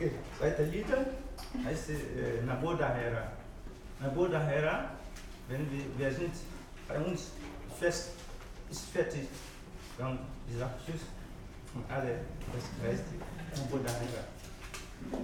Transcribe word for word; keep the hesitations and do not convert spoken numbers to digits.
Okay, zweite Lieder heißt äh, Naboda Hera. Naboda Hera, wenn wir, wir sind bei uns fest, ist fertig, dann dieser Abschluss von alle, das heißt Naboda Hera.